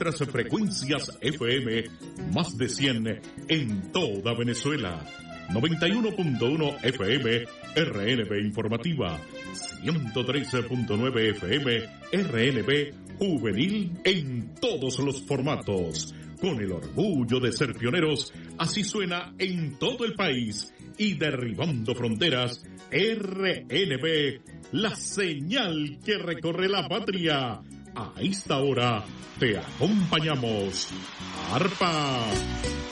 nuestras frecuencias FM, más de 100 en toda Venezuela. 91.1 FM, RNB Informativa. 113.9 FM, RNB Juvenil en todos los formatos. Con el orgullo de ser pioneros, así suena en todo el país. Y derribando fronteras, RNB, la señal que recorre la patria. A esta hora te acompañamos. Arpa.